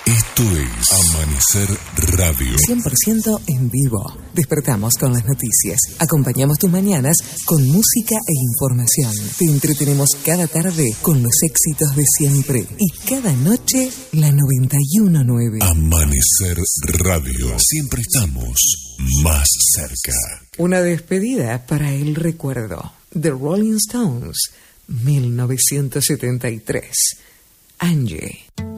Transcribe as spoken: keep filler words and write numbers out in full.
Esto es Amanecer Radio. cien por ciento en vivo. Despertamos con las noticias. Acompañamos tus mañanas con música e información. Te entretenemos cada tarde con los éxitos de siempre. Y cada noche, la noventa y uno punto nueve. Amanecer Radio. Siempre estamos más cerca. Una despedida para el recuerdo. The Rolling Stones, mil novecientos setenta y tres. Angie.